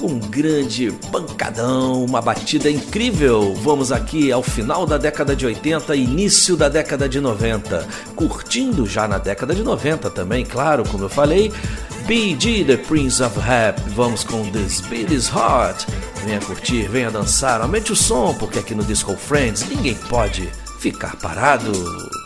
com um grande pancadão, uma batida incrível. Vamos aqui ao final da década de 80, início da década de 90, curtindo já na década de 90 também, claro, como eu falei, Bee Gee, The Prince of Rap. Vamos com This Beat Is Hard. Venha curtir, venha dançar, aumente o som, porque aqui no Disco Friends ninguém pode ficar parado.